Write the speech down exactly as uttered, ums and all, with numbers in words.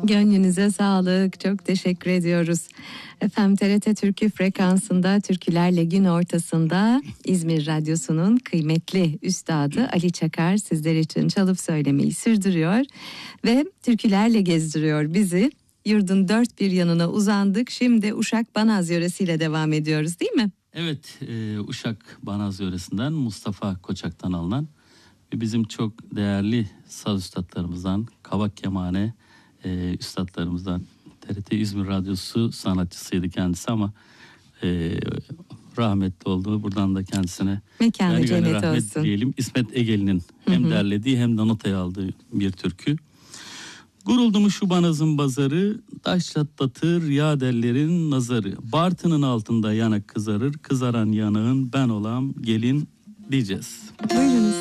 Gönlünüze sağlık. Çok teşekkür ediyoruz. Efendim T R T Türkü frekansında Türkülerle Gün Ortasında İzmir Radyosu'nun kıymetli üstadı Ali Çakar sizler için çalıp söylemeyi sürdürüyor ve türkülerle gezdiriyor bizi. Yurdun dört bir yanına uzandık. Şimdi Uşak Banaz yöresiyle devam ediyoruz, değil mi? Evet, e, Uşak Banaz yöresinden Mustafa Koçak'tan alınan ve bizim çok değerli saz üstadlarımızdan, kavak kemane e, üstadlarımızdan. T R T İzmir Radyosu sanatçısıydı kendisi ama e, rahmetli oldu. Buradan da kendisine mekanı yani cennet rahmet olsun diyelim. İsmet Ege'li'nin hem derlediği hem de notaya aldığı bir türkü. Guruldu mu şu banazın bazarı, taş çatlatır yadellerin nazarı. Bartının altında yanak kızarır, kızaran yanağın ben olam gelin diyeceğiz. Buyurunuz.